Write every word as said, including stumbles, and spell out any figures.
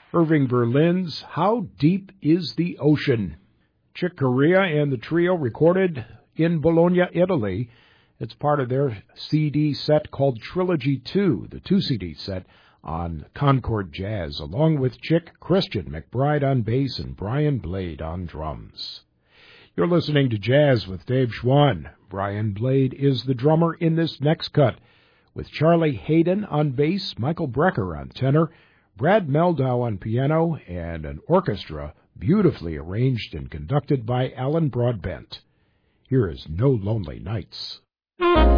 Irving Berlin's How Deep is the Ocean? Chick Corea and the trio recorded in Bologna, Italy. It's part of their C D set called Trilogy two, the two C D set on Concord Jazz, along with Chick, Christian McBride on bass, and Brian Blade on drums. You're listening to Jazz with Dave Schwann. Brian Blade is the drummer in this next cut, with Charlie Hayden on bass, Michael Brecker on tenor, Brad Meldau on piano, and an orchestra beautifully arranged and conducted by Alan Broadbent. Here is No Lonely Nights.